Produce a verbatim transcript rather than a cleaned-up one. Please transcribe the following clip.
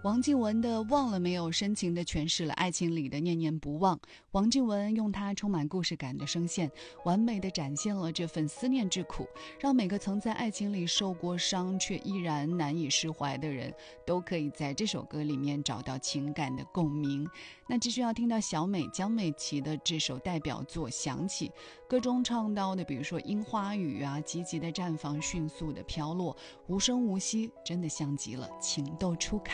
王靖雯的《忘了没有》深情地诠释了爱情里的念念不忘。王靖雯用她充满故事感的声线，完美地展现了这份思念之苦，让每个曾在爱情里受过伤却依然难以释怀的人，都可以在这首歌里面找到情感的共鸣。那继续要听到小美江美琪的这首代表作《想起》，歌中唱到的比如说樱花雨啊，积极的绽放，迅速的飘落，无声无息，真的像极了情窦初开。